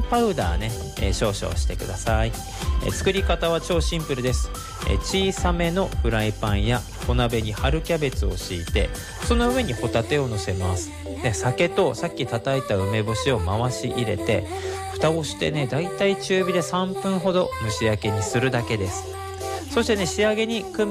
パウダーね、少々してください。作り方は超シンプルです。小さめのフライパンや小鍋に春キャベツを敷いて、その上にホタテを乗せます。で、酒とさっき叩いた梅干しを回し入れて、蓋をしてね、だいたい中火で3分ほど蒸し焼きにするだけです。そしてね、仕上げに